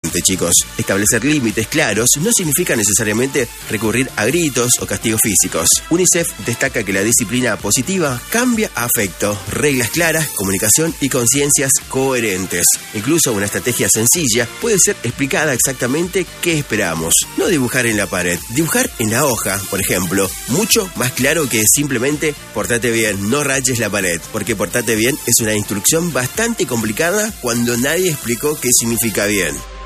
importante, chicos. Establecer límites claros no significa necesariamente recurrir a gritos o castigos físicos. UNICEF destaca que la disciplina positiva cambia a afecto, reglas claras, comunicación y conciencias coherentes. Incluso una estrategia sencilla puede ser explicada exactamente qué esperamos. No dibujar en la pared, dibujar en la hoja, por ejemplo. Mucho más claro que simplemente portate bien, no rayes la pared, porque portate bien es una instrucción bastante complicada cuando nadie explicó qué significa bien.